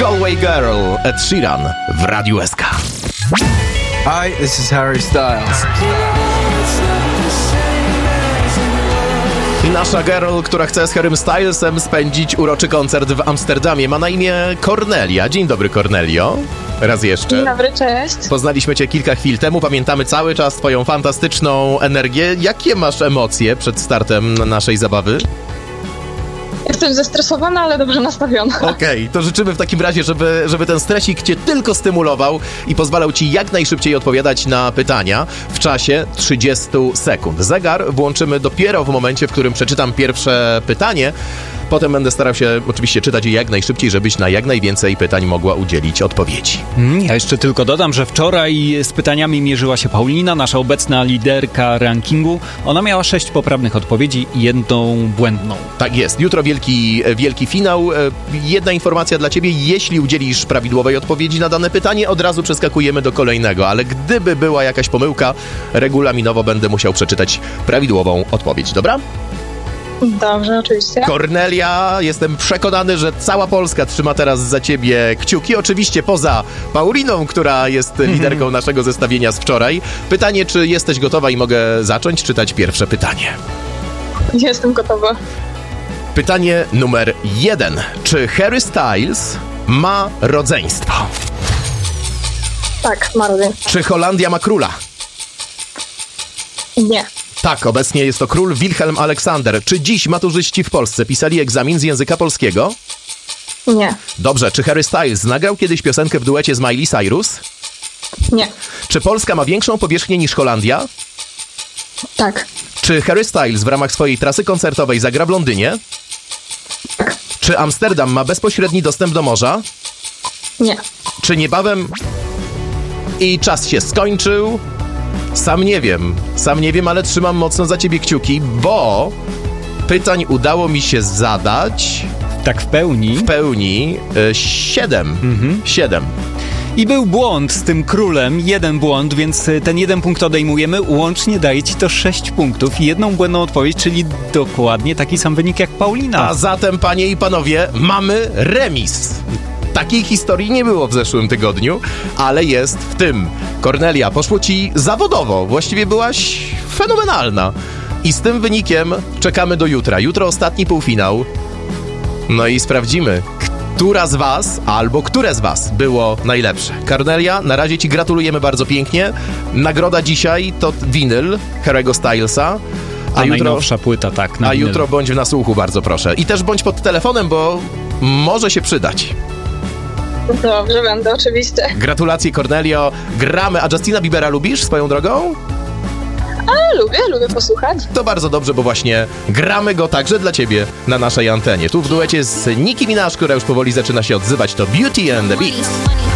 Galway Girl, Ed Sheeran w Radiu SK. Hi, this is Harry Styles. Nasza girl, która chce z Harrym Stylesem spędzić uroczy koncert w Amsterdamie, ma na imię Kornelia. Dzień dobry, Kornelio. Raz jeszcze. Dzień dobry, cześć. Poznaliśmy cię kilka chwil temu, pamiętamy cały czas twoją fantastyczną energię. Jakie masz emocje przed startem naszej zabawy? Jestem zestresowana, ale dobrze nastawiona. Okej, to życzymy w takim razie, żeby ten stresik cię tylko stymulował i pozwalał ci jak najszybciej odpowiadać na pytania w czasie 30 sekund. Zegar włączymy dopiero w momencie, w którym przeczytam pierwsze pytanie. Potem będę starał się oczywiście czytać je jak najszybciej, żebyś na jak najwięcej pytań mogła udzielić odpowiedzi. Ja jeszcze tylko dodam, że wczoraj z pytaniami mierzyła się Paulina, nasza obecna liderka rankingu. Ona miała 6 poprawnych odpowiedzi i 1 błędną. Tak jest. Jutro wielki finał. Jedna informacja dla ciebie. Jeśli udzielisz prawidłowej odpowiedzi na dane pytanie, od razu przeskakujemy do kolejnego. Ale gdyby była jakaś pomyłka, regulaminowo będę musiał przeczytać prawidłową odpowiedź. Dobra? Dobrze, oczywiście. Kornelia, jestem przekonany, że cała Polska trzyma teraz za ciebie kciuki. Oczywiście poza Pauliną, która jest liderką naszego zestawienia z wczoraj. Pytanie, czy jesteś gotowa i mogę zacząć czytać pierwsze pytanie. Jestem gotowa. Pytanie numer 1. Czy Harry Styles ma rodzeństwo? Tak, ma rodzeństwo. Czy Holandia ma króla? Nie. Tak, obecnie jest to król Wilhelm Aleksander. Czy dziś maturzyści w Polsce pisali egzamin z języka polskiego? Nie. Dobrze, czy Harry Styles nagrał kiedyś piosenkę w duecie z Miley Cyrus? Nie. Czy Polska ma większą powierzchnię niż Holandia? Tak. Czy Harry Styles w ramach swojej trasy koncertowej zagra w Londynie? Tak. Czy Amsterdam ma bezpośredni dostęp do morza? Nie. Czy niebawem... I czas się skończył. Sam nie wiem, ale trzymam mocno za ciebie kciuki, bo pytań udało mi się zadać... Tak w pełni? W pełni 7. 7. I był błąd z tym królem, 1 błąd, więc ten 1 punkt odejmujemy. Łącznie daje ci to 6 punktów i 1 błędną odpowiedź, czyli dokładnie taki sam wynik jak Paulina. A zatem, panie i panowie, mamy remis. Takiej historii nie było w zeszłym tygodniu, ale jest w tym. Kornelia, poszło ci zawodowo. Właściwie byłaś fenomenalna. I z tym wynikiem czekamy do jutra. Jutro ostatni półfinał. No i sprawdzimy, która z was, albo które z was było najlepsze. Kornelia, na razie ci gratulujemy bardzo pięknie. Nagroda dzisiaj to winyl Harry'ego Stylesa. A najnowsza płyta, tak. A jutro bądź w nasłuchu, bardzo proszę. I też bądź pod telefonem, bo może się przydać. Dobrze, będę, oczywiście. Gratulacje, Kornelio. Gramy. A Justina Biebera lubisz swoją drogą? A, lubię posłuchać. To bardzo dobrze, bo właśnie gramy go także dla ciebie na naszej antenie. Tu w duecie z Nicki Minaj, która już powoli zaczyna się odzywać, to Beauty and the Beast.